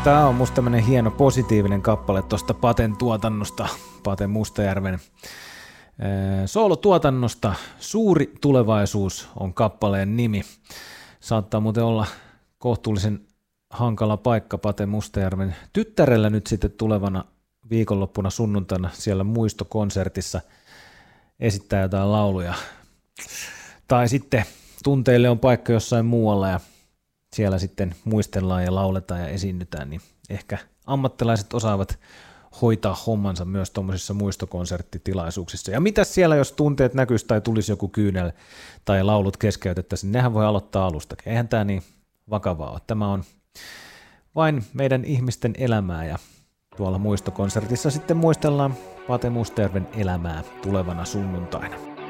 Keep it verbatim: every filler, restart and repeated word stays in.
Tää on musta tämmönen hieno positiivinen kappale tosta Paten tuotannosta, Pate Mustajärven soolotuotannosta. Suuri tulevaisuus on kappaleen nimi. Saattaa muuten olla kohtuullisen hankala paikka Pate Mustajärven tyttärellä nyt sitten tulevana viikonloppuna sunnuntaina siellä muistokonsertissa esittää jotain lauluja. Tai sitten tunteille on paikka jossain muualla ja siellä sitten muistellaan ja lauletaan ja esiinnytään, niin ehkä ammattilaiset osaavat hoitaa hommansa myös tuommoisissa muistokonserttitilaisuuksissa. Ja mitäs siellä, jos tunteet näkyisi tai tulisi joku kyynel tai laulut keskeytettäisiin, nehän voi aloittaa alustakin. Eihän tämä niin vakavaa ole. Tämä on vain meidän ihmisten elämää ja tuolla muistokonsertissa sitten muistellaan Pate Mustajärven elämää tulevana sunnuntaina.